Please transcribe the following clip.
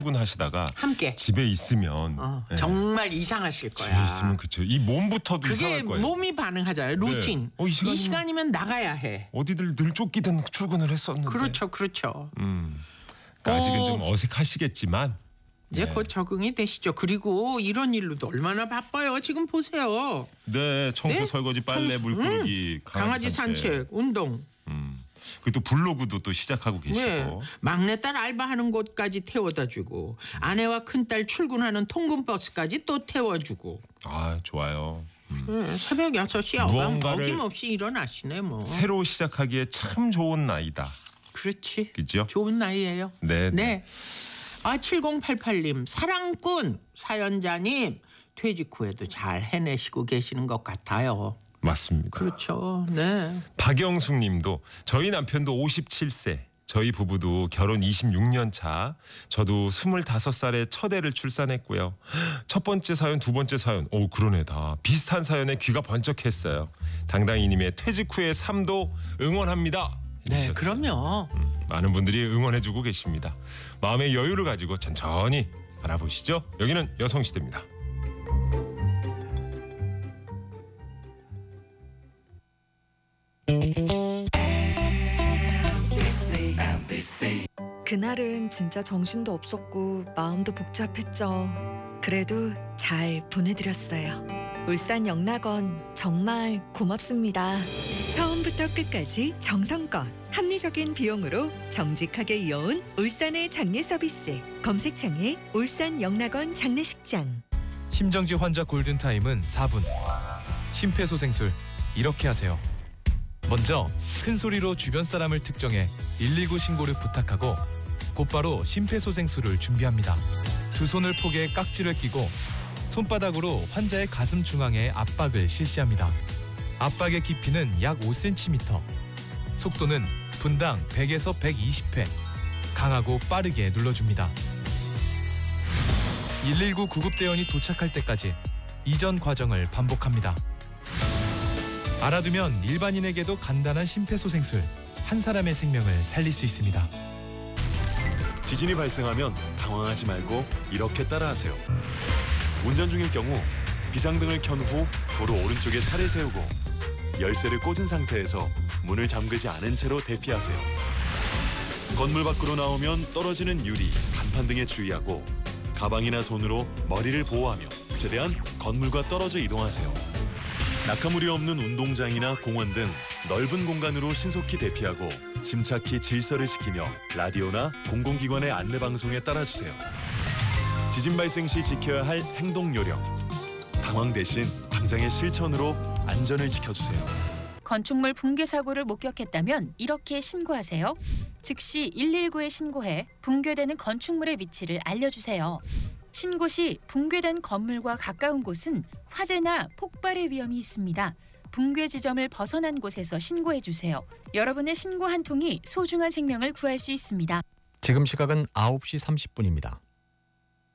출근하시다가 함께 집에 있으면 예. 정말 이상하실 거야. 집에 있으면 그렇죠. 이 몸부터도 그게 이상할 거예요. 몸이 반응하잖아요. 루틴. 네. 이 시간이면 나가야 해. 어디들 늘 쫓기든 출근을 했었는데. 그렇죠. 그러니까 아직은 좀 어색하시겠지만 이제 네. 곧 적응이 되시죠. 그리고 이런 일로도 얼마나 바빠요. 지금 보세요. 네, 청소, 네? 설거지, 빨래, 물 끓이기, 강아지 산책, 운동. 그리고 또 블로그도 또 시작하고 계시고. 네. 막내딸 알바하는 곳까지 태워다 주고 아내와 큰딸 출근하는 통근버스까지 또 태워주고. 아, 좋아요. 새벽 6시 어방 무언가를 어김없이 일어나시네 뭐. 새로 시작하기에 참 좋은 나이다. 그렇지. 그죠? 좋은 나이예요. 네. 네. 7088님 사랑꾼 사연자님 퇴직 후에도 잘 해내시고 계시는 것 같아요. 맞습니다. 그렇죠. 네. 박영숙 님도 저희 남편도 57세. 저희 부부도 결혼 26년 차. 저도 25살에 첫 애를 출산했고요. 첫 번째 사연, 두 번째 사연. 오, 그러네 다. 비슷한 사연에 귀가 번쩍했어요. 당당히 님의 퇴직 후의 삶도 응원합니다. 네, 해주셨어요. 그럼요. 많은 분들이 응원해주고 계십니다. 마음의 여유를 가지고 천천히 바라보시죠. 여기는 여성시대입니다. 그날은 진짜 정신도 없었고 마음도 복잡했죠. 그래도 잘 보내드렸어요. 울산 영락원 정말 고맙습니다. 처음부터 끝까지 정성껏 합리적인 비용으로 정직하게 이어온 울산의 장례 서비스. 검색창에 울산 영락원 장례식장. 심정지 환자 골든타임은 4분. 심폐소생술 이렇게 하세요. 먼저 큰 소리로 주변 사람을 특정해 119 신고를 부탁하고 곧바로 심폐소생술을 준비합니다. 두 손을 포개 깍지를 끼고 손바닥으로 환자의 가슴 중앙에 압박을 실시합니다. 압박의 깊이는 약 5cm. 속도는 분당 100에서 120회. 강하고 빠르게 눌러줍니다. 119 구급대원이 도착할 때까지 이전 과정을 반복합니다. 알아두면 일반인에게도 간단한 심폐소생술, 한 사람의 생명을 살릴 수 있습니다. 지진이 발생하면 당황하지 말고 이렇게 따라하세요. 운전 중일 경우 비상등을 켠 후 도로 오른쪽에 차를 세우고 열쇠를 꽂은 상태에서 문을 잠그지 않은 채로 대피하세요. 건물 밖으로 나오면 떨어지는 유리, 간판 등에 주의하고 가방이나 손으로 머리를 보호하며 최대한 건물과 떨어져 이동하세요. 낙하물이 없는 운동장이나 공원 등 넓은 공간으로 신속히 대피하고 침착히 질서를 지키며 라디오나 공공기관의 안내방송에 따라주세요. 지진 발생 시 지켜야 할 행동 요령. 당황 대신 당장의 실천으로 안전을 지켜주세요. 건축물 붕괴 사고를 목격했다면 이렇게 신고하세요. 즉시 119에 신고해 붕괴되는 건축물의 위치를 알려주세요. 신고 시 붕괴된 건물과 가까운 곳은 화재나 폭발의 위험이 있습니다. 붕괴 지점을 벗어난 곳에서 신고해 주세요. 여러분의 신고 한 통이 소중한 생명을 구할 수 있습니다. 지금 시각은 9시 30분입니다.